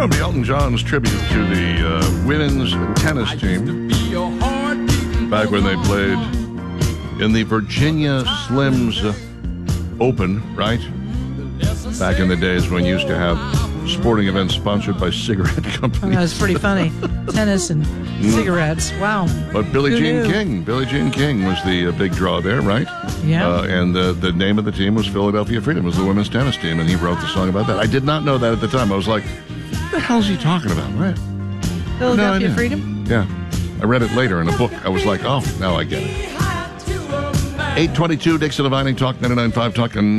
From Elton John's tribute to the women's tennis team back when they played in the Virginia Slims Open, right? Back in the days when you used to have sporting events sponsored by cigarette companies. That was pretty funny. Tennis and cigarettes. Wow. But Billie Jean King was the big draw there, right? Yeah. And the name of the team was Philadelphia Freedom. It was the women's tennis team, and he wrote the song about that. I did not know that at the time. I was like, what the hell is he talking about? Right? Philadelphia Freedom? Yeah. I read it later in a book. I was like, oh, now I get it. 822 Dixon Vining Talk 99.5 Talk and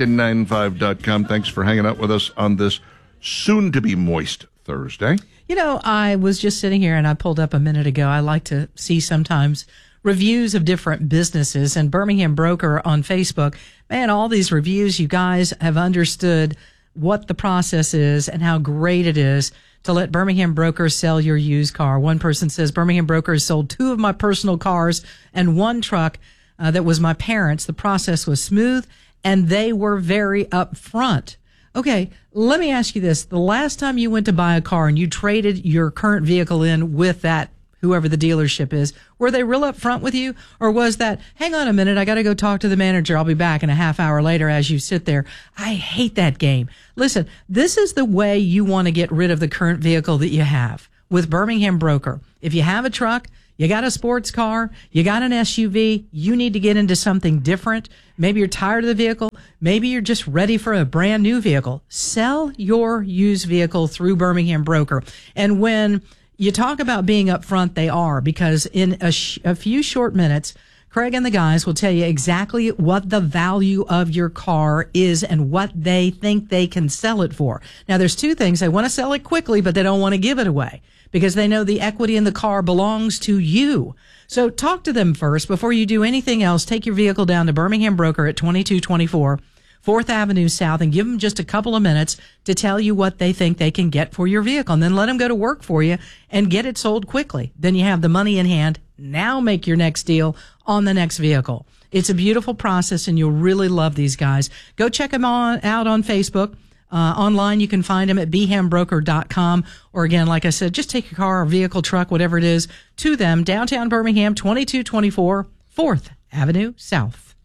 995.com. Thanks for hanging out with us on this soon-to-be moist Thursday. You know, I was just sitting here and I pulled up a minute ago. I like to see sometimes reviews of different businesses, and Birmingham Broker on Facebook. Man, all these reviews, you guys have understood what the process is and how great it is to let Birmingham Broker sell your used car. One person says, Birmingham Broker has sold 2 of my personal cars and 1 truck that was my parents'. The process was smooth and they were very upfront. Okay, let me ask you this. The last time you went to buy a car and you traded your current vehicle in with that, whoever the dealership is, were they real upfront with you? Or was that, hang on a minute, I got to go talk to the manager, I'll be back in a half hour later as you sit there? I hate that game. Listen, this is the way you want to get rid of the current vehicle that you have with Birmingham Broker. If you have a truck, you got a sports car, you got an SUV, you need to get into something different. Maybe you're tired of the vehicle. Maybe you're just ready for a brand new vehicle. Sell your used vehicle through Birmingham Broker. And when you talk about being upfront, they are, because in a few short minutes, Craig and the guys will tell you exactly what the value of your car is and what they think they can sell it for. Now, there's 2 things. They want to sell it quickly, but they don't want to give it away, because they know the equity in the car belongs to you. So talk to them first before you do anything else. Take your vehicle down to Birmingham Broker at 2224 4th Avenue South and give them just a couple of minutes to tell you what they think they can get for your vehicle, and then let them go to work for you and get it sold quickly. Then you have the money in hand. Now make your next deal on the next vehicle. It's a beautiful process, and you'll really love these guys. Go check them out on Facebook. Online, you can find them at bhambroker.com. Or again, like I said, just take your car or vehicle, truck, whatever it is, to them. Downtown Birmingham, 2224 4th Avenue South.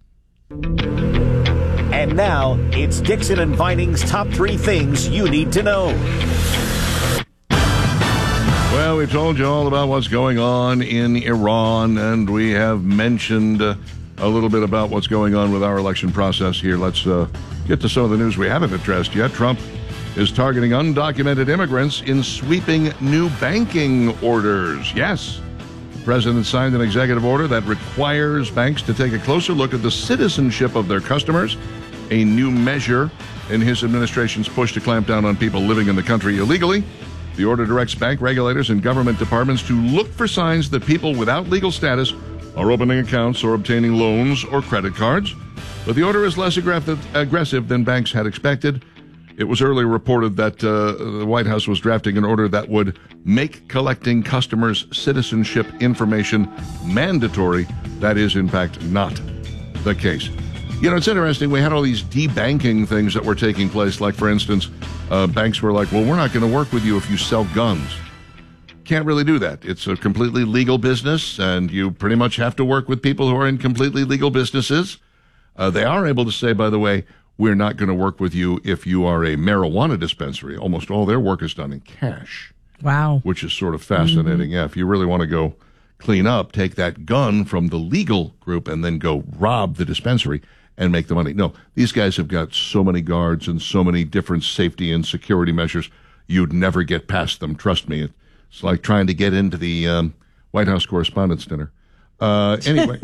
And now, it's Dixon and Vining's top 3 things you need to know. Well, we told you all about what's going on in Iran, and we have mentioned a little bit about what's going on with our election process here. Let's get to some of the news we haven't addressed yet. Trump is targeting undocumented immigrants in sweeping new banking orders. Yes, the president signed an executive order that requires banks to take a closer look at the citizenship of their customers, a new measure in his administration's push to clamp down on people living in the country illegally. The order directs bank regulators and government departments to look for signs that people without legal status are opening accounts or obtaining loans or credit cards. But the order is less aggressive than banks had expected. It was earlier reported that the White House was drafting an order that would make collecting customers' citizenship information mandatory. That is, in fact, not the case. You know, it's interesting. We had all these debanking things that were taking place. Like, for instance, banks were like, well, we're not going to work with you if you sell guns. Can't really do that. It's a completely legal business, and you pretty much have to work with people who are in completely legal businesses. They are able to say, by the way, we're not going to work with you if you are a marijuana dispensary. Almost all their work is done in cash. Wow. Which is sort of fascinating. Mm-hmm. Yeah, if you really want to go clean up, take that gun from the legal group and then go rob the dispensary and make the money. No, these guys have got so many guards and so many different safety and security measures, you'd never get past them. Trust me. It's like trying to get into the White House Correspondents' Dinner. Anyway.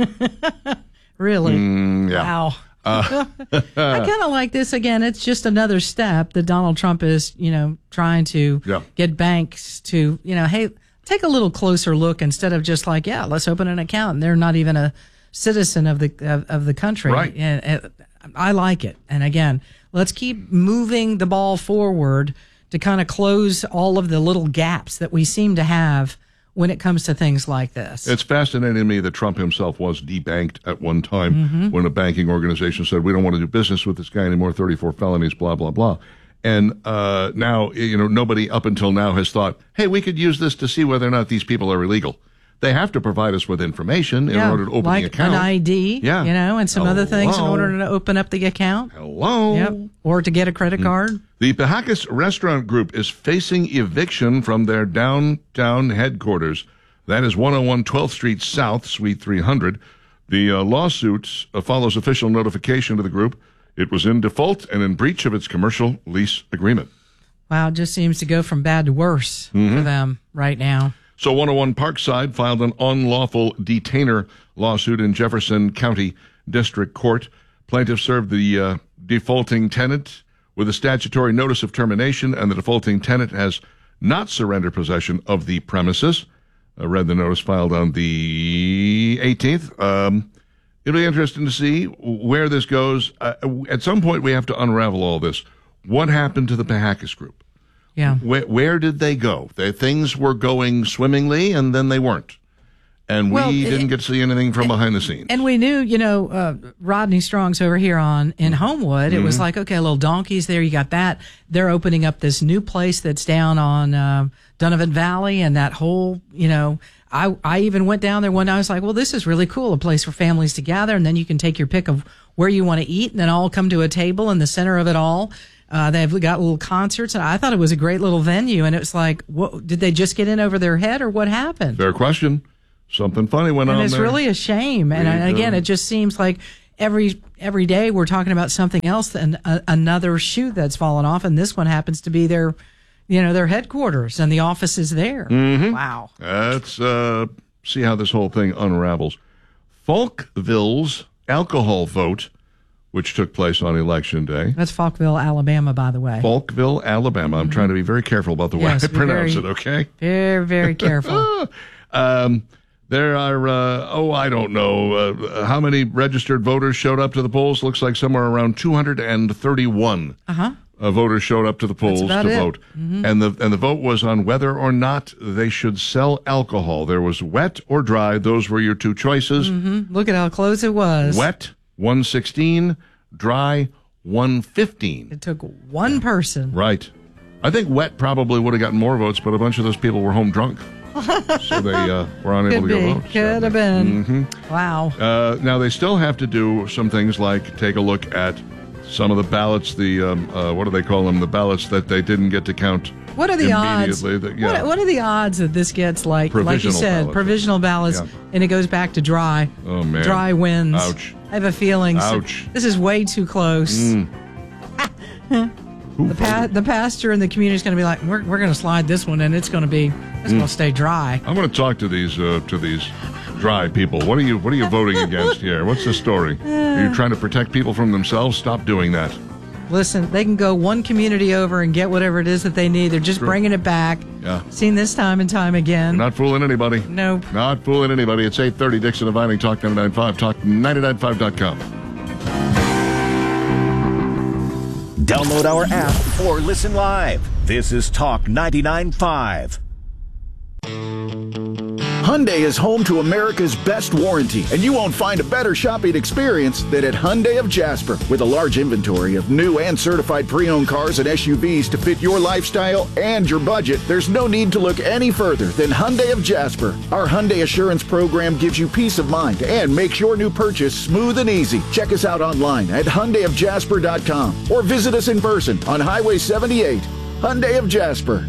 Really? Yeah. Wow. I kind of like this. Again, it's just another step that Donald Trump is, trying to get banks to, hey, take a little closer look instead of just like, yeah, let's open an account. And they're not even a citizen of the country. Right. And I like it. And again, let's keep moving the ball forward to kind of close all of the little gaps that we seem to have when it comes to things like this. It's fascinating to me that Trump himself was debanked at one time when a banking organization said, we don't want to do business with this guy anymore, 34 felonies, blah, blah, blah. And now, nobody up until now has thought, hey, we could use this to see whether or not these people are illegal. They have to provide us with information in order to open the account. Like an ID, and some other things in order to open up the account. Hello. Yep. Or to get a credit card. The Pahakis Restaurant Group is facing eviction from their downtown headquarters. That is 101 12th Street South, Suite 300. The lawsuit follows official notification to the group. It was in default and in breach of its commercial lease agreement. Wow, it just seems to go from bad to worse for them right now. So 101 Parkside filed an unlawful detainer lawsuit in Jefferson County District Court. Plaintiffs served the defaulting tenant with a statutory notice of termination, and the defaulting tenant has not surrendered possession of the premises. I read the notice filed on the 18th. It'll be interesting to see where this goes. At some point, we have to unravel all this. What happened to the Pahakis Group? Yeah. Where did they go? Things were going swimmingly, and then they weren't. And we didn't get to see anything from behind the scenes. And we knew, Rodney Strong's over here in Homewood. It was like, okay, little donkeys there. You got that. They're opening up this new place that's down on Donovan Valley, and that whole, I even went down there one night. I was like, well, this is really cool, a place for families to gather, and then you can take your pick of where you want to eat, and then all come to a table in the center of it all. They've got little concerts, and I thought it was a great little venue. And it was like, what, did they just get in over their head, or what happened? Fair question. Something funny went on there. And it's really a shame. And again, it just seems like every day we're talking about something else, and another shoe that's fallen off. And this one happens to be their headquarters, and the office is there. Mm-hmm. Wow. Let's see how this whole thing unravels. Falkville's alcohol vote, which took place on Election Day. That's Falkville, Alabama, by the way. Falkville, Alabama. I'm trying to be very careful about the way I pronounce it, okay? Very, very careful. There are, I don't know, how many registered voters showed up to the polls? Looks like somewhere around 231 voters showed up to the polls to vote. Mm-hmm. And the vote was on whether or not they should sell alcohol. There was wet or dry. Those were your two choices. Mm-hmm. Look at how close it was. Wet, 116, dry, 115. It took one person. Right. I think wet probably would have gotten more votes, but a bunch of those people were home drunk. So they were unable to go vote. Could have been. Mm-hmm. Wow. Now, they still have to do some things like take a look at some of the ballots, what do they call them? The ballots that they didn't get to count. What are the odds? What are the odds that this gets, like you said, provisional ballots, and it goes back to dry? Oh, man. Dry wins. Ouch. I have a feeling. Ouch. This is way too close. The pastor in the community is going to be like, we're going to slide this one, and it's going to stay dry. I'm going to talk to these dry people. What are you voting against here? What's the story? Are you trying to protect people from themselves? Stop doing that. Listen, they can go one community over and get whatever it is that they need. They're just bringing it back. Yeah. Seen this time and time again. Not fooling anybody. Nope. Not fooling anybody. It's 8:30. Dixon and Vining, Talk 99.5, talk995.com. Download our app or listen live. This is Talk 99.5. Hyundai is home to America's best warranty, and you won't find a better shopping experience than at Hyundai of Jasper. With a large inventory of new and certified pre-owned cars and SUVs to fit your lifestyle and your budget, there's no need to look any further than Hyundai of Jasper. Our Hyundai Assurance program gives you peace of mind and makes your new purchase smooth and easy. Check us out online at HyundaiofJasper.com or visit us in person on Highway 78. Hyundai of Jasper.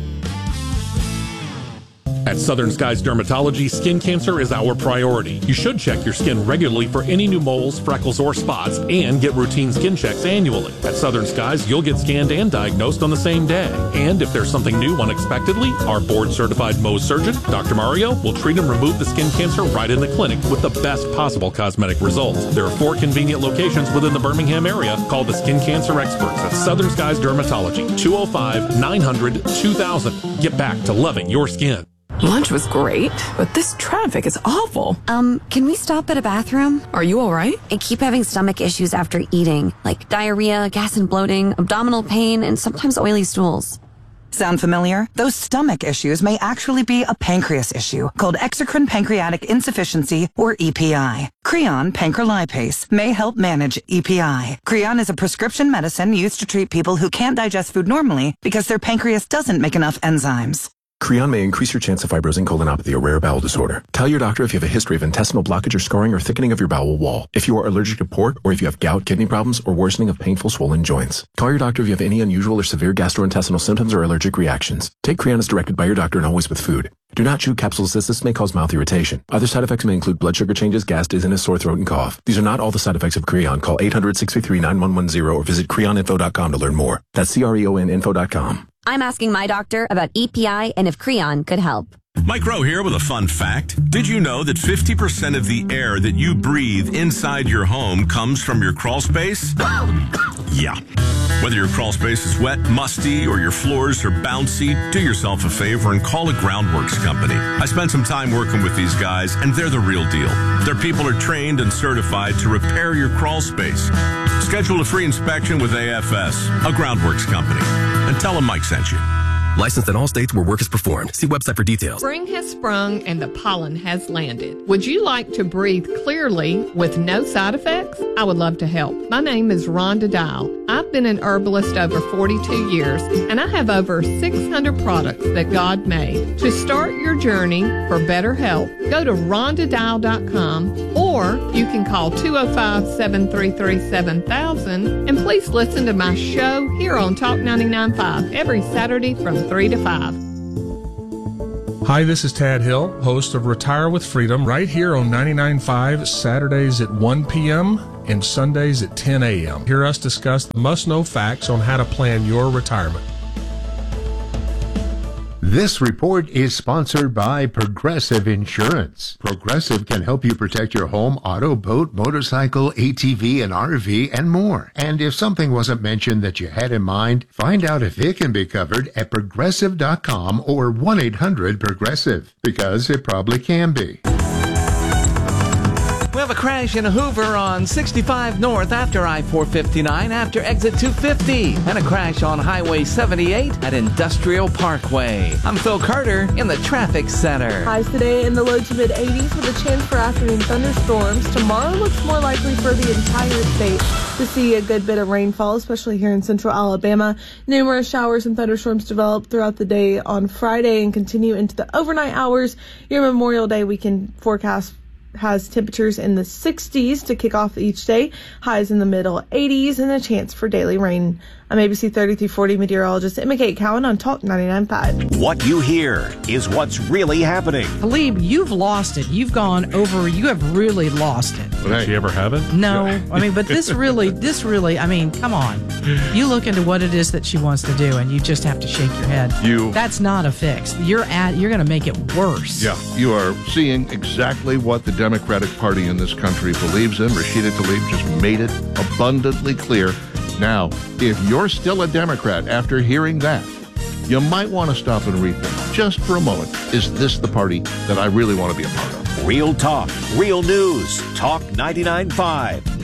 At Southern Skies Dermatology, skin cancer is our priority. You should check your skin regularly for any new moles, freckles, or spots, and get routine skin checks annually. At Southern Skies, you'll get scanned and diagnosed on the same day. And if there's something new unexpectedly, our board-certified Mohs surgeon, Dr. Mario, will treat and remove the skin cancer right in the clinic with the best possible cosmetic results. There are 4 convenient locations within the Birmingham area. Call the skin cancer experts at Southern Skies Dermatology, 205-900-2000. Get back to loving your skin. Lunch was great, but this traffic is awful. Can we stop at a bathroom? Are you all right? I keep having stomach issues after eating, like diarrhea, gas and bloating, abdominal pain, and sometimes oily stools. Sound familiar? Those stomach issues may actually be a pancreas issue called exocrine pancreatic insufficiency, or EPI. Creon pancrelipase may help manage EPI. Creon is a prescription medicine used to treat people who can't digest food normally because their pancreas doesn't make enough enzymes. Creon may increase your chance of fibrosing colonopathy, a rare bowel disorder. Tell your doctor if you have a history of intestinal blockage or scarring or thickening of your bowel wall, if you are allergic to pork, or if you have gout, kidney problems, or worsening of painful swollen joints. Call your doctor if you have any unusual or severe gastrointestinal symptoms or allergic reactions. Take Creon as directed by your doctor and always with food. Do not chew capsules as this may cause mouth irritation. Other side effects may include blood sugar changes, gas, dizziness, sore throat, and cough. These are not all the side effects of Creon. Call 800-633-9110 or visit creoninfo.com to learn more. That's CREONinfo.com. I'm asking my doctor about EPI and if Creon could help. Mike Rowe here with a fun fact. Did you know that 50% of the air that you breathe inside your home comes from your crawl space? Yeah. Whether your crawl space is wet, musty, or your floors are bouncy, do yourself a favor and call a Groundworks company. I spent some time working with these guys, and they're the real deal. Their people are trained and certified to repair your crawl space. Schedule a free inspection with AFS, a Groundworks company, and tell them Mike sent you. Licensed in all states where work is performed. See website for details. Spring has sprung and the pollen has landed. Would you like to breathe clearly with no side effects? I would love to help. My name is Rhonda Dial. I've been an herbalist over 42 years, and I have over 600 products that God made. To start your journey for better health, go to rhondadial.com, or you can call 205-733-7000, and please listen to my show here on Talk 99.5 every Saturday from 3 to 5. Hi, this is Tad Hill, host of Retire with Freedom, right here on 99.5, Saturdays at 1 p.m. and Sundays at 10 a.m. Hear us discuss the must-know facts on how to plan your retirement. This report is sponsored by Progressive Insurance. Progressive can help you protect your home, auto, boat, motorcycle, ATV, and RV, and more. And if something wasn't mentioned that you had in mind, find out if it can be covered at Progressive.com or 1-800-PROGRESSIVE, because it probably can be. We have a crash in Hoover on 65 North after I-459 after exit 250, and a crash on Highway 78 at Industrial Parkway. I'm Phil Carter in the Traffic Center. Highs today in the low to mid 80s with a chance for afternoon thunderstorms. Tomorrow looks more likely for the entire state to see a good bit of rainfall, especially here in central Alabama. Numerous showers and thunderstorms develop throughout the day on Friday and continue into the overnight hours. Your Memorial Day weekend forecast has temperatures in the 60s to kick off each day, highs in the middle 80s, and a chance for daily rain. I'm ABC 30-40 meteorologist Emma Kate Cowan on Talk 99.5. What you hear is what's really happening. Talib, you've lost it. You've gone over. You have really lost it. Did she ever have it? No. I mean, but this really, I mean, come on. You look into what it is that she wants to do, and you just have to shake your head. That's not a fix. You're going to make it worse. Yeah, you are seeing exactly what the Democratic Party in this country believes in. Rashida Tlaib just made it abundantly clear. Now, if you're still a Democrat after hearing that, you might want to stop and rethink just for a moment. Is this the party that I really want to be a part of? Real talk, real news. Talk 99.5.